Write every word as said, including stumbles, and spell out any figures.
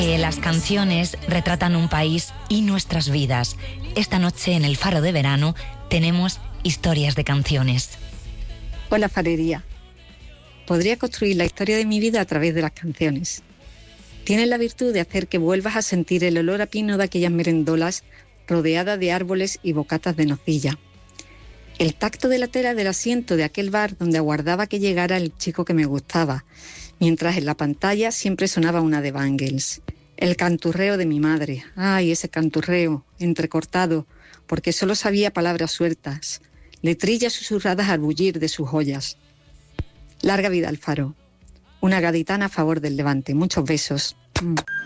Eh, las canciones retratan un país y nuestras vidas. Esta noche en el Faro de Verano tenemos historias de canciones. Hola, Farería. Podría construir la historia de mi vida a través de las canciones. Tienen la virtud de hacer que vuelvas a sentir el olor a pino de aquellas merendolas rodeada de árboles y bocatas de nocilla. El tacto de la tela del asiento de aquel bar donde aguardaba que llegara el chico que me gustaba, mientras en la pantalla siempre sonaba una de Bangles. El canturreo de mi madre, ay, ese canturreo, entrecortado, porque solo sabía palabras sueltas, letrillas susurradas al bullir de sus joyas. Larga vida al Faro. Una gaditana a favor del Levante. Muchos besos. Mm.